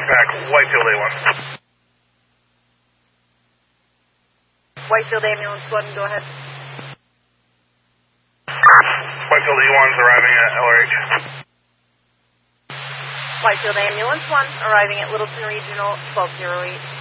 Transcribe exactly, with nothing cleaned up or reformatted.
Pack, Whitefield A one. Whitefield Ambulance one, go ahead. Whitefield E one's arriving at L R H. Whitefield Ambulance one, arriving at Littleton Regional, twelve oh eight.